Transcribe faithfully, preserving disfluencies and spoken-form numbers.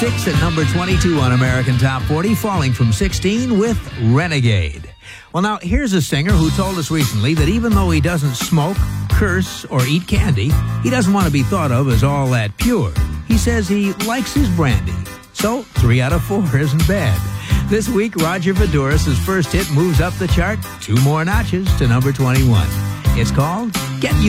Styx at number twenty-two on American Top forty, falling from sixteen with Renegade. Well, now, here's a singer who told us recently that even though he doesn't smoke, curse, or eat candy, he doesn't want to be thought of as all that pure. He says he likes his brandy. So, three out of four isn't bad. This week, Roger Voudouris' first hit moves up the chart two more notches to number twenty-one. It's called Get You